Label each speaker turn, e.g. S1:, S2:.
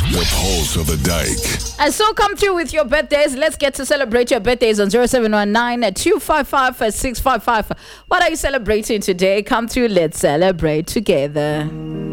S1: The pulse of the dike.
S2: And so come through with your birthdays. Let's get to celebrate your birthdays on 0719-255-655. What are you celebrating today? Come through. Let's celebrate together.